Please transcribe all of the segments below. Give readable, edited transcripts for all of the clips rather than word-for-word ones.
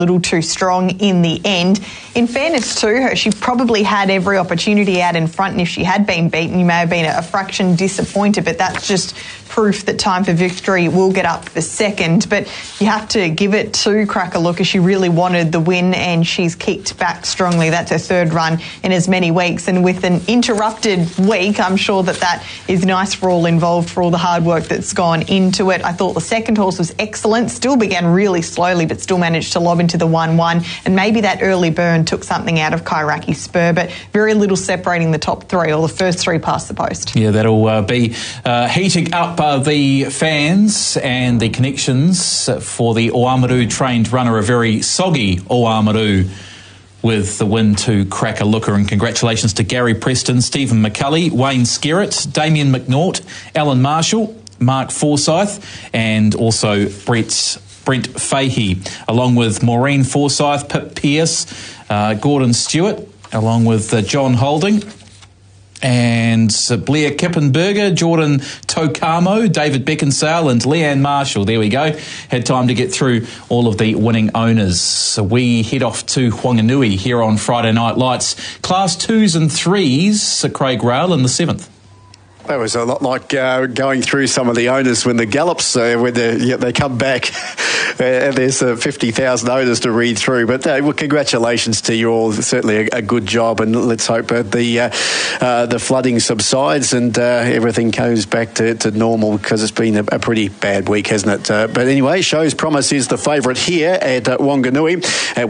little too strong in the end. In fairness to her, she probably had every opportunity out in front, and if she had been beaten, you may have been a fraction disappointed, but that's just proof that Time for Victory will get up for second. But you have to give it to Crack a Looker. She really wanted the win, and she's kicked back strongly. That's her third run in as many weeks, and with an interrupted week, I'm sure that is nice for all involved, for all the hard work that's gone into it. I thought the second horse was excellent, still began really slowly, but still managed to lob into the 1-1, and maybe that early burn took something out of Kairaki Spur, but very little separating the top three, or the first three past the post. Yeah, that'll be heating up the fans and the connections for the Oamaru trained runner, a very soggy Oamaru, with the win to Crack a Looker. And congratulations to Gary Preston, Stephen McCulley, Wayne Skerritt, Damien McNaught, Alan Marshall, Mark Forsyth, and also Brent Fahey, along with Maureen Forsyth, Pip Pearce, Gordon Stewart, along with John Holding, and Blair Kippenberger, Jordan Tokamo, David Beckinsale and Leanne Marshall. There we go. Had time to get through all of the winning owners. So we head off to Whanganui here on Friday Night Lights. Class 2s and 3s, Craig Rail in the 7th. That was a lot like going through some of the owners when the gallops, when they come back. There's 50,000 owners to read through. But well, congratulations to you all. Certainly a good job, and let's hope the flooding subsides and everything goes back to normal, because it's been a pretty bad week, hasn't it? But anyway, Show's Promise is the favourite here at Wanganui at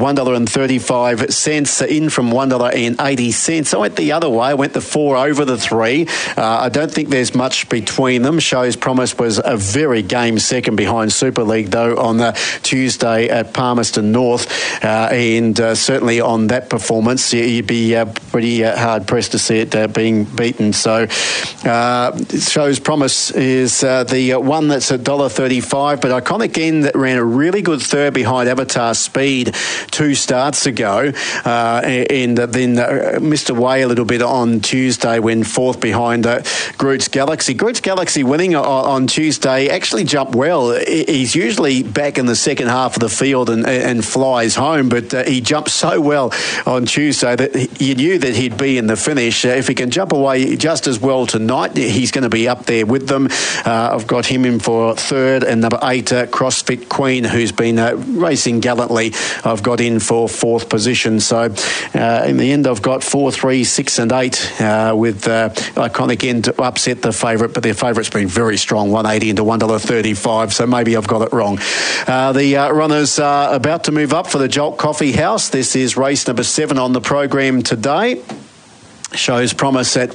$1.35, in from $1.80. I went the other way. I went the 4 over the 3. I don't think there's much between them. Show's Promise was a very game second behind Super League, though, on Tuesday at Palmerston North, and certainly on that performance, you'd be pretty hard-pressed to see it being beaten. So Show's Promise is the one that's $1.35, but Iconic End that ran a really good third behind Avatar Speed 2 starts ago, and then missed away a little bit on Tuesday when fourth behind Groot's Galaxy. Groot's Galaxy winning on Tuesday actually jumped well. He's usually back in the second half of the field and flies home, but he jumped so well on Tuesday that you knew that he'd be in the finish. If he can jump away just as well tonight, he's going to be up there with them. I've got him in for third, and number 8, CrossFit Queen, who's been racing gallantly, I've got in for fourth position. So in the end, I've got 4, 3, 6 and 8 with Iconic End to upset the favourite, but their favourite's been very strong, $1.80 into $1.35, so maybe I've got it wrong. The runners are about to move up for the Jolt Coffee House. This is race number 7 on the program today. Show's Promise at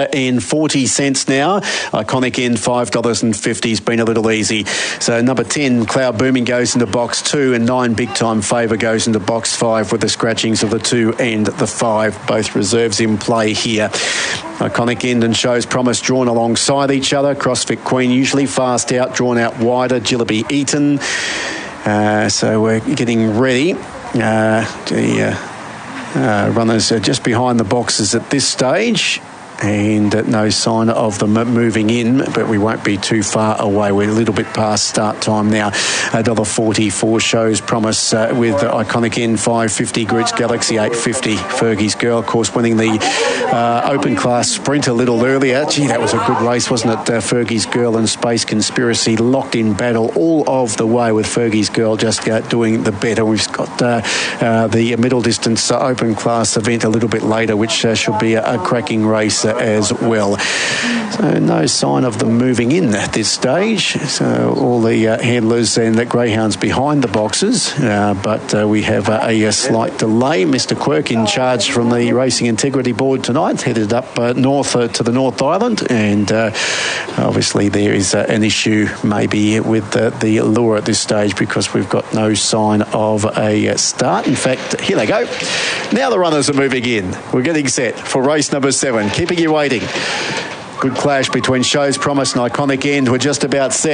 $1.40 now. Iconic End $5.50 has been a little easy. So number 10, Cloud Booming, goes into box 2, and 9, Big Time Favour, goes into box 5 with the scratchings of the 2 and the 5. Both reserves in play here. Iconic End and Show's Promise drawn alongside each other. CrossFit Queen usually fast out, drawn out wider. Jillaby Eaton. So we're getting ready. Runners are just behind the boxes at this stage, and no sign of them moving in, but we won't be too far away. We're a little bit past start time now. $1.40 for Show's Promise with Iconic End $5.50, Groot's Galaxy $8.50. Fergie's Girl, of course, winning the open class sprint a little earlier. Gee, that was a good race, wasn't it? Fergie's Girl and Space Conspiracy locked in battle all of the way, with Fergie's Girl just doing the better. We've got the middle distance open class event a little bit later, which should be a cracking race as well. So no sign of them moving in at this stage. So all the handlers and the greyhounds behind the boxes, but we have a slight delay. Mr. Quirk in charge from the Racing Integrity Board tonight, headed up north to the North Island, and obviously there is an issue maybe with the lure at this stage, because we've got no sign of a start. In fact, here they go. Now the runners are moving in. We're getting set for race number 7. Keeping you waiting. Good clash between Show's Promise and Iconic End. We're just about set.